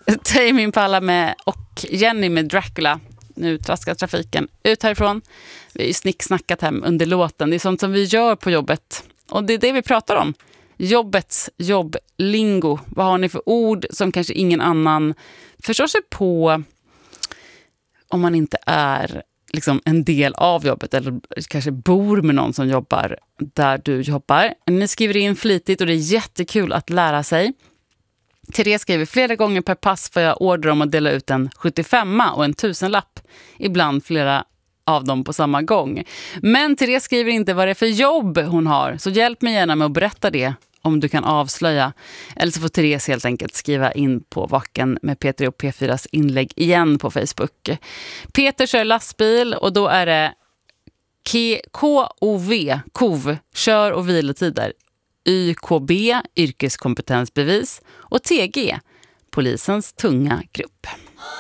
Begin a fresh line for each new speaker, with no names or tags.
Tame Impala med och Jenny med Dracula. Nu traskar trafiken ut härifrån. Vi har ju snicksnackat här under låten. Det är sånt som vi gör på jobbet. Och det är det vi pratar om. Jobbets jobblingo. Vad har ni för ord som kanske ingen annan förstår sig på om man inte är liksom en del av jobbet eller kanske bor med någon som jobbar där du jobbar. Ni skriver in flitigt och det är jättekul att lära sig. Therese skriver flera gånger per pass får jag order om att dela ut en 75 och en 1000-lapp. Ibland flera av dem på samma gång. Men Therese skriver inte vad det är för jobb hon har. Så hjälp mig gärna med att berätta det om du kan avslöja. Eller så får Therese helt enkelt skriva in på Vaken med Peter och P4s inlägg igen på Facebook. Peter kör lastbil och då är det KOV, kör- och vilotider. YKB, yrkeskompetensbevis och TG, polisens tunga grupp.